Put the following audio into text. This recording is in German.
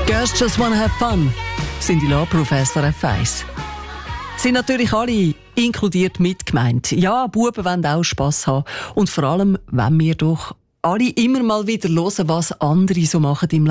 Girls Just Wanna Have Fun sind die Law-Professor F1. Sind natürlich alle inkludiert mitgemeint. Ja, Buben wollen auch Spass haben. Und vor allem, wenn wir doch alle immer mal wieder hören, was andere so machen im Leben.